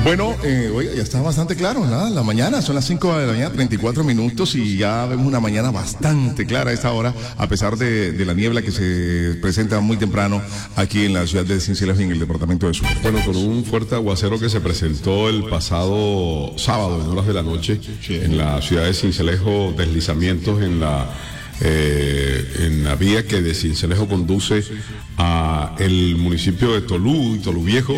Bueno, oiga, ya está bastante claro, ¿no? La mañana, son las 5 de la mañana, 34 minutos y ya vemos una mañana bastante clara a esta hora, a pesar de la niebla que se presenta muy temprano aquí en la ciudad de Sincelejo y en el departamento de Sucre. Bueno, con un fuerte aguacero que se presentó el pasado sábado en horas de la noche en la ciudad de Sincelejo, deslizamientos en la vía que de Sincelejo conduce a el municipio de Tolú y Tolú Viejo,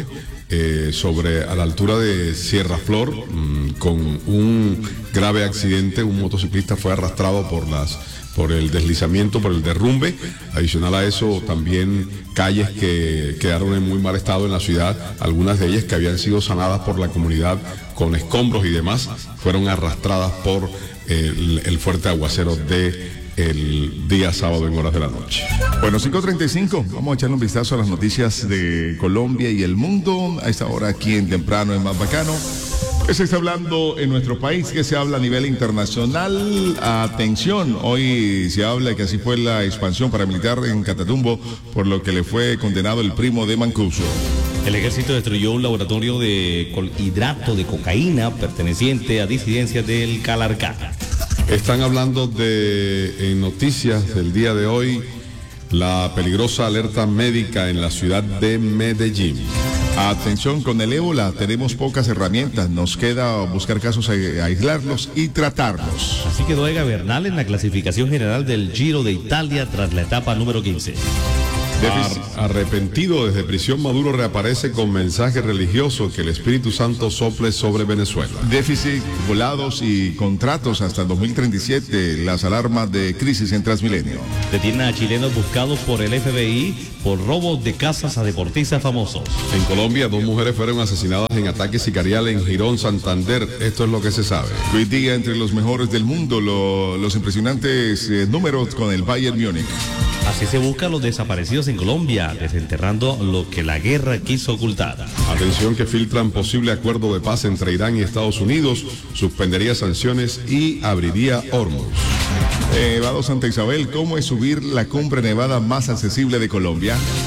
a la altura de Sierra Flor, con un grave accidente. Un motociclista fue arrastrado por el deslizamiento, por el derrumbe. Adicional a eso, también calles que quedaron en muy mal estado en la ciudad, algunas de ellas que habían sido sanadas por la comunidad con escombros y demás, fueron arrastradas por el fuerte aguacero de el día sábado en horas de la noche. Bueno, 5:35, vamos a echarle un vistazo a las noticias de Colombia y el mundo. A esta hora aquí en Temprano es Más Bacano. ¿Qué se está hablando en nuestro país? ¿Qué se habla a nivel internacional? Atención, hoy se habla que así fue la expansión paramilitar en Catatumbo, por lo que le fue condenado el primo de Mancuso. El ejército destruyó un laboratorio de hidrato de cocaína perteneciente a disidencias del Calarcá. Están hablando en noticias del día de hoy, la peligrosa alerta médica en la ciudad de Medellín. Atención, con el ébola tenemos pocas herramientas, nos queda buscar casos, aislarlos y tratarlos. Así quedó Ega Bernal en la clasificación general del Giro de Italia tras la etapa número 15. Arrepentido desde prisión, Maduro reaparece con mensaje religioso: que el Espíritu Santo sople sobre Venezuela. Déficit, volados y contratos hasta el 2037, las alarmas de crisis en Transmilenio. Detienen a chilenos buscados por el FBI por robos de casas a deportistas famosos. En Colombia, 2 mujeres fueron asesinadas en ataque sicarial en Girón, Santander. Esto es lo que se sabe. Hoy día entre los mejores del mundo, los impresionantes números con el Bayern Múnich. Así se buscan los desaparecidos en Colombia, desenterrando lo que la guerra quiso ocultar. Atención, que filtran posible acuerdo de paz entre Irán y Estados Unidos, suspendería sanciones y abriría Hormuz. Vado Santa Isabel, ¿cómo es subir la cumbre nevada más accesible de Colombia?